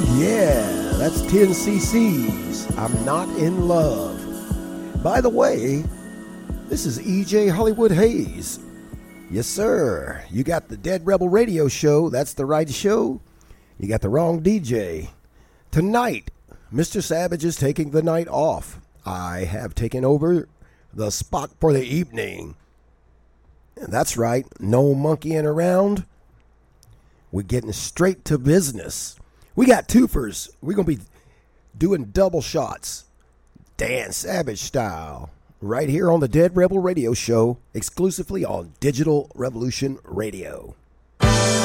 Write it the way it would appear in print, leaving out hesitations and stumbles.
Yeah, that's 10cc's I'm Not in Love. By the way, this is EJ Hollywood Hayes. Yes, sir. You got the Dead Rebel Radio Show. That's the right show. You got the wrong DJ. Tonight, Mr. Savage is taking the night off. I have taken over the spot for the evening. And that's right, no monkeying around. We're getting straight to business. We got twofers. We're going to be doing double shots, Dan Savage style, right here on the Dead Rebel Radio Show, exclusively on Digital Revolution Radio.